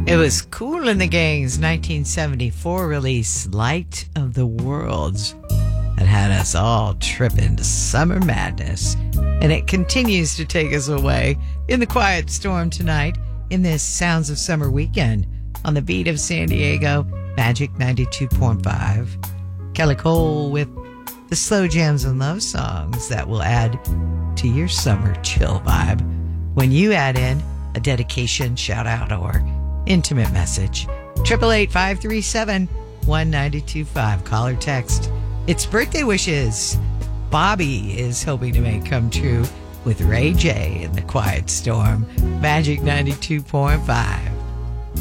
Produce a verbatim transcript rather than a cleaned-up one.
It was Kool and the Gang's nineteen seventy-four release, Light of the Worlds, that had us all tripping to summer madness. And it continues to take us away in the quiet storm tonight in this Sounds of Summer weekend on the beat of San Diego, Magic ninety-two point five. Kelly Cole with the slow jams and love songs that will add to your summer chill vibe when you add in a dedication, shout out, or intimate message. eight eight eight, five three seven, one nine two five. Call or text. It's birthday wishes Bobby is hoping to make come true with Ray J in the Quiet Storm. Magic ninety-two point five.